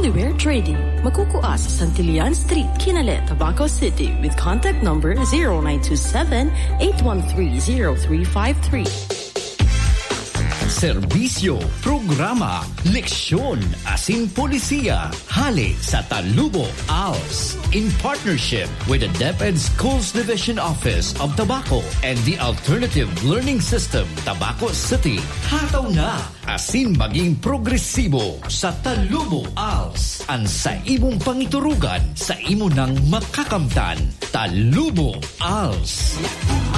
Holyware Trading. Makukuha sa Santillan Street, Kinale, Tabaco City with contact number 0927-813-0353. Serbisyo, programa, leksyon, asin polisiya, hali sa Talubo, ALS. In partnership with the DepEd Schools Division Office of Tabaco and the Alternative Learning System, Tabaco City. Hataw na, asin maging progresibo sa Talubo, ALS. Ang sa imong pangiturugan, sa imo ng makakamtan. Talubo, ALS.